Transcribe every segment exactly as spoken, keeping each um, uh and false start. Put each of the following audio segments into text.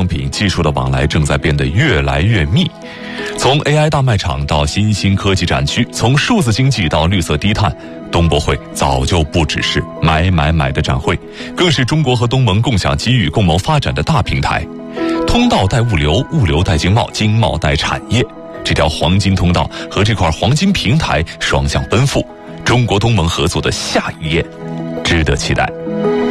品技术的往来正在变得越来越密。从 A I 大卖场到新兴科技展区，从数字经济到绿色低碳，东博会早就不只是买买买的展会，更是中国和东盟共享机遇、共谋发展的大平台。通道带物流，物流带经贸，经贸带产业，这条黄金通道和这块黄金平台双向奔赴，中国东盟合作的下一页值得期待。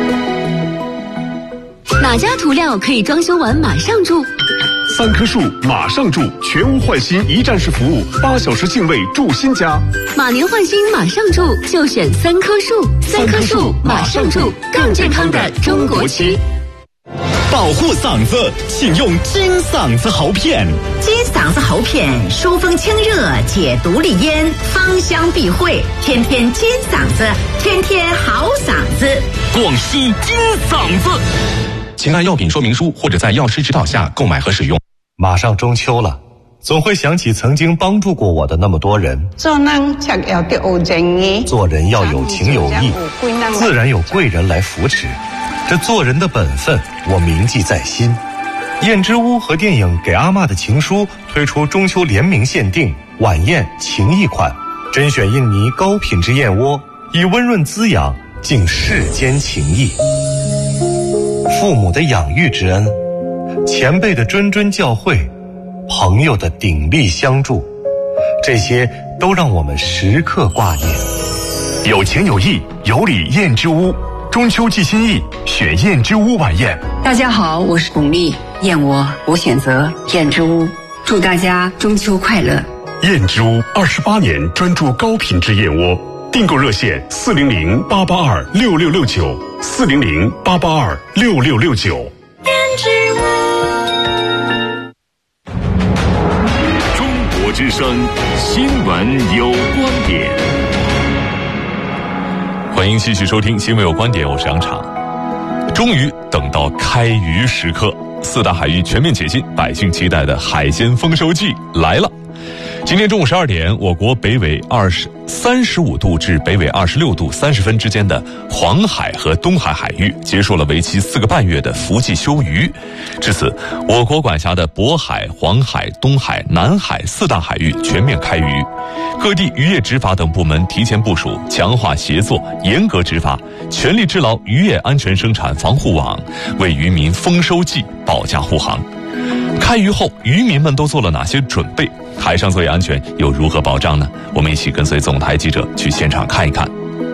哪家涂料可以装修完马上住？ 三棵树马上住，全屋换新一站式服务，八小时净位住新家。 马年换新马上住，就选三棵树。三棵树马上住，更健康的中国区。 保护嗓子，请用金嗓子喉片。 金嗓子喉片疏风清热，解毒利咽，芳香避秽，天天金嗓子，天天好嗓子。 广西金嗓子。 请看药品说明书或者在药师指导下购买和使用。 马上中秋了，总会想起曾经帮助过我的那么多人。 做人才要得有正义， 做人要有情有义，自然有贵人来扶持。这做人的本分，我铭记在心。燕之屋和电影《给阿嬷的情书》推出中秋联名限定晚宴情谊款，甄选印尼高品质燕窝，以温润滋养敬世间情谊。父母的养育之恩，前辈的谆谆教诲，朋友的鼎力相助，这些都让我们时刻挂念。 有情有义，有礼燕之屋，中秋寄心意，选燕之屋晚宴。 大家好，我是巩俐，燕窝我选择燕之屋，祝大家中秋快乐。 燕之屋二十八年专注高品质燕窝，订购热线四零零八八二六六六九，四零零八八二六六六九。 燕之屋，中国之声，新闻有观点。 欢迎继续收听新闻有观点，我是杨昶。终于等到开渔时刻，四大海域全面解禁，百姓期待的海鲜丰收季来了。今天中午十二点，我国北纬二十三十五度至北纬二十六度三十分之间的黄海和东海海域结束了为期四个半月的伏季休渔。至此，我国管辖的渤海、黄海、东海、南海四大海域全面开渔。各地渔业执法等部门提前部署，强化协作，严格执法，全力织牢渔业安全生产防护网，为渔民丰收季保驾护航。开渔后，渔民们都做了哪些准备？海上作业安全又如何保障呢？我们一起跟随总台记者去现场看一看。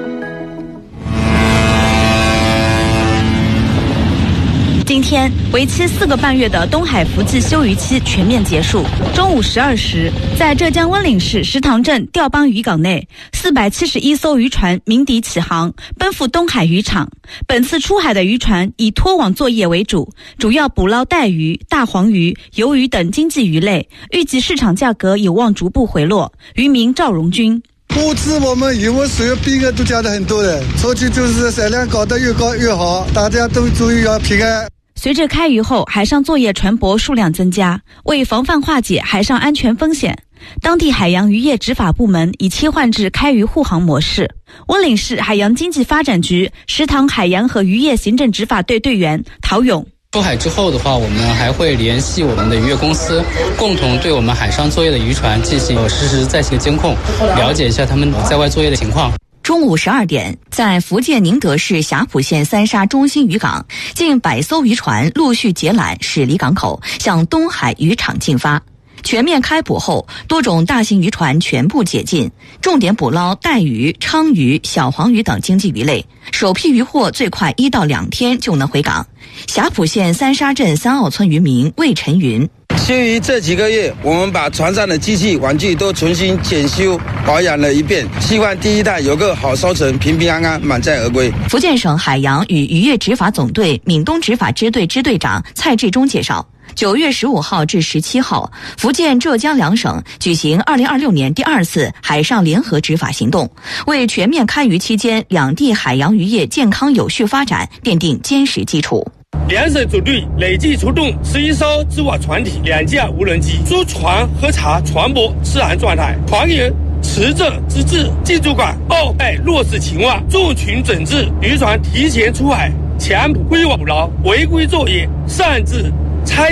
今天，为期四个半月的东海伏季休渔期全面结束。中午十二时，在浙江温岭市石塘镇钓浜渔港内，四百七十一艘渔船鸣笛起航，奔赴东海渔场。本次出海的渔船以拖网作业为主，主要捕捞带鱼、大黄鱼、鱿鱼等经济鱼类，预计市场价格有望逐步回落。渔民赵荣军。 物资我们渔获使用比额都加的很多的，出去就是产量搞得越高越好，大家都注意要平安。 随着开渔后海上作业船舶数量增加，为防范化解海上安全风险，当地海洋渔业执法部门已切换至开渔护航模式。温岭市海洋经济发展局石塘海洋和渔业行政执法队队员陶勇。 出海之后的话，我们还会联系我们的渔业公司，共同对我们海上作业的渔船进行实时在线监控，了解一下他们在外作业的情况。 中午十二点，在福建宁德市霞浦县三沙中心渔港，近百艘渔船陆续结缆驶离港口，向东海渔场进发。全面开捕后，多种大型渔船全部解禁，重点捕捞带鱼、鲳鱼、小黄鱼等经济鱼类。首批渔获最快一到两天就能回港。霞浦县三沙镇三澳村渔民魏晨云。 休渔这几个月，我们把船上的机器玩具都重新检修保养了一遍，希望第一代有个好收成，平平安安，满载而归。 福建省海洋与渔业执法总队闽东执法支队支队长蔡志忠介绍，九月十五号至十七号，福建、浙江两省举行二零二六年第二次海上联合执法行动，为全面开渔期间两地海洋渔业健康有序发展奠定坚实基础。 两省组队累计出动十一艘织网船体、两架无人机，驻船核查船舶适航状态，船员持证资质、进驻港报备落实情况，众群整治渔船提前出海、强捕归网捕捞、违规作业、擅自拆